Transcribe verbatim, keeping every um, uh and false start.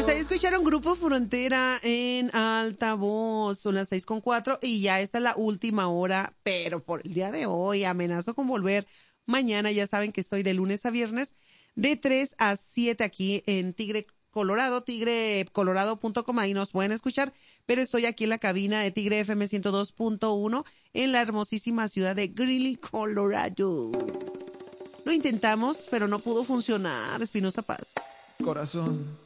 Pues ahí escucharon Grupo Frontera en altavoz, son las seis con cuatro y ya esta es la última hora, pero por el día de hoy amenazo con volver mañana. Ya saben que estoy de lunes a viernes de tres a siete aquí en Tigre Colorado, tigre colorado punto com, ahí nos pueden escuchar, pero estoy aquí en la cabina de Tigre F M ciento dos punto uno en la hermosísima ciudad de Greeley, Colorado. Lo intentamos, pero no pudo funcionar, Espinosa Paz. Corazón,